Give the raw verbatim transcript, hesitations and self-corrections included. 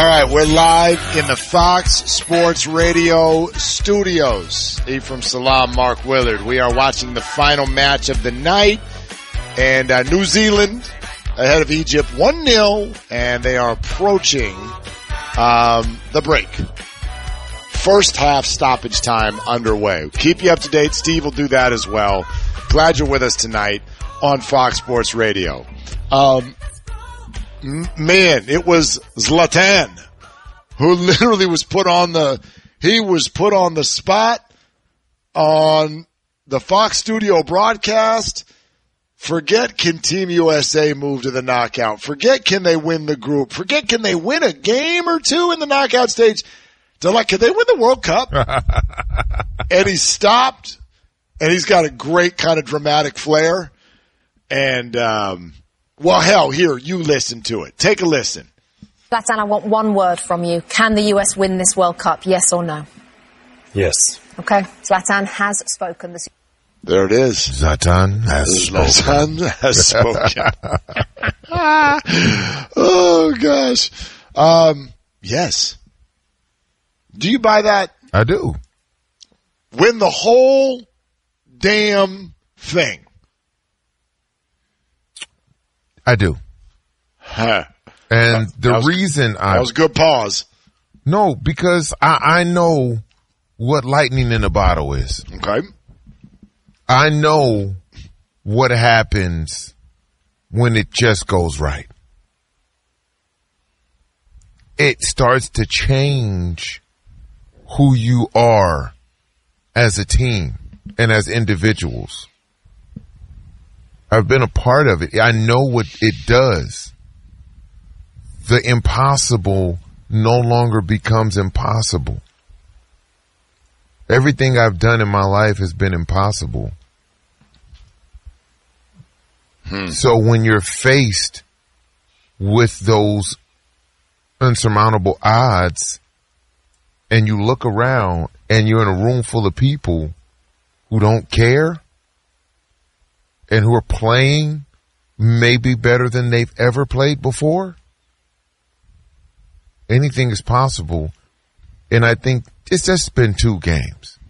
All right, we're live in the Fox Sports Radio studios. Ephraim Salaam, Mark Willard. We are watching the final match of the night, and uh, New Zealand ahead of Egypt one nil, and they are approaching um, the break. First half stoppage time underway. Keep you up to date. Steve will do that as well. Glad you're with us tonight on Fox Sports Radio. Um, Man, it was Zlatan who literally was put on the, he was put on the spot on the Fox Studio broadcast. Forget can Team U S A move to the knockout. Forget can they win the group. Forget can they win a game or two in the knockout stage. They're like, can they win the World Cup? And he stopped, and he's got a great kind of dramatic flair. And, um, well, hell, here, you listen to it. Take a listen. Zlatan, I want one word from you. Can the U S win this World Cup, yes or no? Yes. Okay. Zlatan has spoken. This. There it is. Zlatan has Zlatan spoken. has spoken. Oh, gosh. Um, yes. Do you buy that? I do. Win the whole damn thing. I do. Huh. And the was, reason I... That was a good pause. No, because I, I know what lightning in a bottle is. Okay. I know what happens when it just goes right. It starts to change who you are as a team and as individuals. I've been a part of it. I know what it does. The impossible no longer becomes impossible. Everything I've done in my life has been impossible. Hmm. So when you're faced with those unsurmountable odds and you look around and you're in a room full of people who don't care and who are playing maybe better than they've ever played before, anything is possible. And I think it's just been two games.